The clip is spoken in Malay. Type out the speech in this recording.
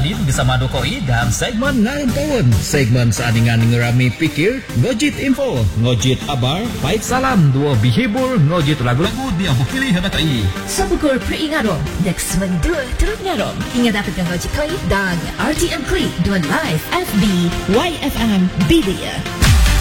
salin bersama Dokoi dalam segmen Ngayon Tawon. Segmen saaningan ngerami pikir, ngojit info, ngojit kabar, baik salam, dua bihibur, ngojit lagu-lagu dia pilih hadakai. Sa pukul peringarom, next Monday terus ngarom. Hingga dapat ngojit koi dan RTM Klik 2 Live FB YFM Bilia.